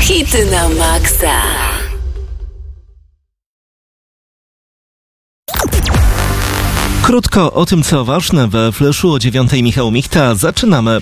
Hity na maksa. Krótko o tym, co ważne we Fleszu o 9:00. Michał Michta. Zaczynamy.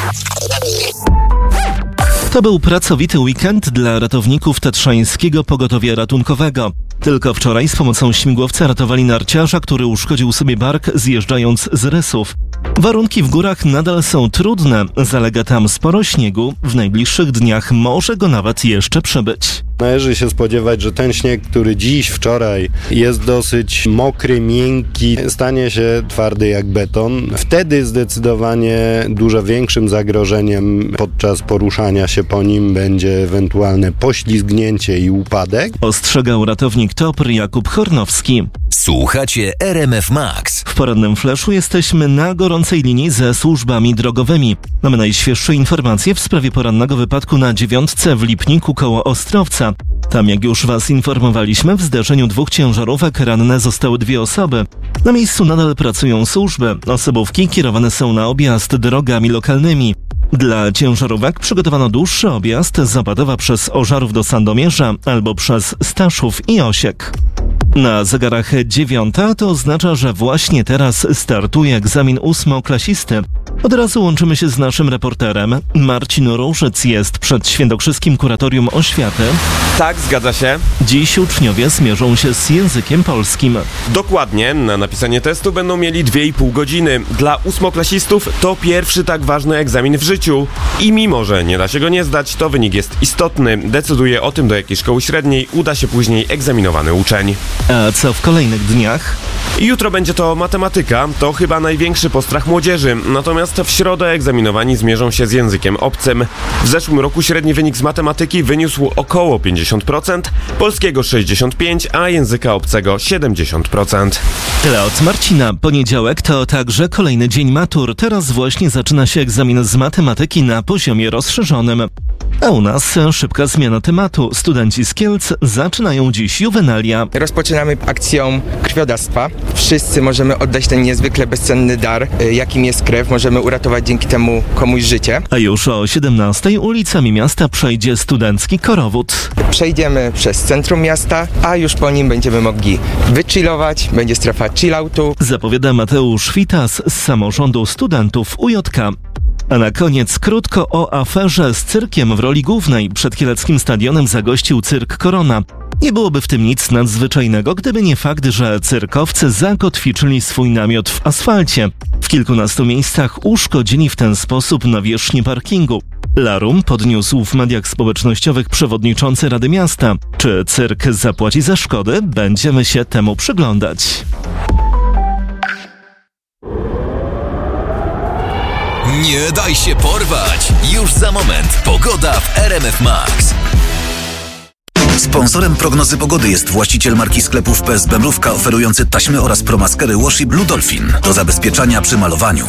To był pracowity weekend dla ratowników Tatrzańskiego Pogotowia Ratunkowego. Tylko wczoraj z pomocą śmigłowca ratowali narciarza, który uszkodził sobie bark zjeżdżając z rysów. Warunki w górach nadal są trudne, zalega tam sporo śniegu, w najbliższych dniach może go nawet jeszcze przybyć. Należy się spodziewać, że ten śnieg, który dziś, wczoraj jest dosyć mokry, miękki, stanie się twardy jak beton. Wtedy zdecydowanie dużo większym zagrożeniem podczas poruszania się po nim będzie ewentualne poślizgnięcie i upadek. Ostrzegał ratownik TOPR Jakub Hornowski. Słuchacie RMF Max. W porannym Fleszu jesteśmy na gorącej linii ze służbami drogowymi. Mamy najświeższe informacje w sprawie porannego wypadku na 9 w Lipniku koło Ostrowca. Tam, jak już Was informowaliśmy, w zderzeniu 2 ciężarówek ranne zostały 2 osoby. Na miejscu nadal pracują służby. Osobówki kierowane są na objazd drogami lokalnymi. Dla ciężarówek przygotowano dłuższy objazd z Opadowa przez Ożarów do Sandomierza albo przez Staszów i Osiek. Na zegarach 9:00 to oznacza, że właśnie teraz startuje egzamin 8-klasisty. Od razu łączymy się z naszym reporterem. Marcin Różyc jest przed Świętokrzyskim Kuratorium Oświaty. Tak, zgadza się. Dziś uczniowie zmierzą się z językiem polskim. Dokładnie, na napisanie testu będą mieli 2,5 godziny. Dla 8-klasistów to pierwszy tak ważny egzamin w życiu. I mimo, że nie da się go nie zdać, to wynik jest istotny. Decyduje o tym, do jakiej szkoły średniej uda się później egzaminowany uczeń. A co w kolejnych dniach? Jutro będzie to matematyka, to chyba największy postrach młodzieży. Natomiast w środę egzaminowani zmierzą się z językiem obcym. W zeszłym roku średni wynik z matematyki wyniósł około 50%, polskiego 65%, a języka obcego 70%. Tyle od Marcina. Poniedziałek to także kolejny dzień matur. Teraz właśnie zaczyna się egzamin z matematyki na poziomie rozszerzonym. A u nas szybka zmiana tematu. Studenci z Kielc zaczynają dziś juwenalia. Rozpoczynamy akcją krwiodawstwa. Wszyscy możemy oddać ten niezwykle bezcenny dar, jakim jest krew. Możemy uratować dzięki temu komuś życie. A już o 17:00 ulicami miasta przejdzie studencki korowód. Przejdziemy przez centrum miasta, a już po nim będziemy mogli wychillować. Będzie strefa chilloutu. Zapowiada Mateusz Witas z samorządu studentów UJK. A na koniec krótko o aferze z cyrkiem w roli głównej. Przed kieleckim stadionem zagościł cyrk Korona. Nie byłoby w tym nic nadzwyczajnego, gdyby nie fakt, że cyrkowcy zakotwiczyli swój namiot w asfalcie. W kilkunastu miejscach uszkodzili w ten sposób nawierzchnię parkingu. Larum podniósł w mediach społecznościowych przewodniczący Rady Miasta. Czy cyrk zapłaci za szkody? Będziemy się temu przyglądać. Nie daj się porwać! Już za moment pogoda w RMF Max. Sponsorem prognozy pogody jest właściciel marki sklepów PSB Mrówka oferujący taśmy oraz promaskery Washi Blue Dolphin do zabezpieczania przy malowaniu.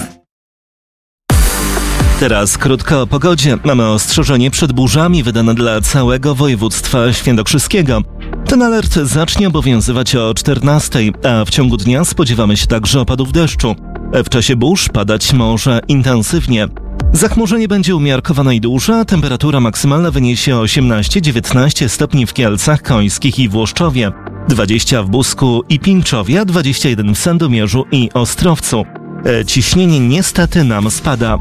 Teraz krótko o pogodzie. Mamy ostrzeżenie przed burzami wydane dla całego województwa świętokrzyskiego. Ten alert zacznie obowiązywać o 14:00, a w ciągu dnia spodziewamy się także opadów deszczu. W czasie burz padać może intensywnie. Zachmurzenie będzie umiarkowane i duże, a temperatura maksymalna wyniesie 18-19 stopni w Kielcach Końskich i Włoszczowie, 20 w Busku i Pińczowie, 21 w Sandomierzu i Ostrowcu. Ciśnienie niestety nam spada.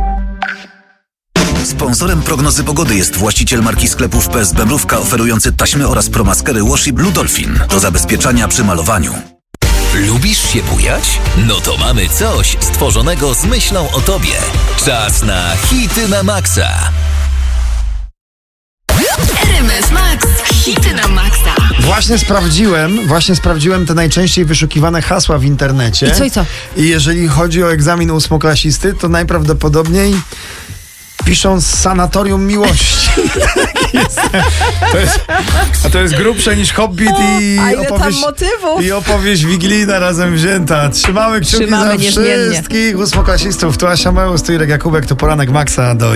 Sponsorem prognozy pogody jest właściciel marki sklepów PSB Mrówka oferujący taśmy oraz promaskery Washi Blue Dolphin do zabezpieczania przy malowaniu. Lubisz się bujać? No to mamy coś stworzonego z myślą o tobie. Czas na hity na maksa. RMF Max. Hity na maksa. Właśnie sprawdziłem te najczęściej wyszukiwane hasła w internecie. I co? I jeżeli chodzi o egzamin 8-klasisty, to najprawdopodobniej piszą z Sanatorium Miłości. To jest grubsze niż Hobbit i opowieść wigilijna razem wzięta. Trzymamy kciuki za niezmiennie. wszystkich 8-klasistów. Tu Asia Meus, tu Irek Jakubek, to poranek Maxa do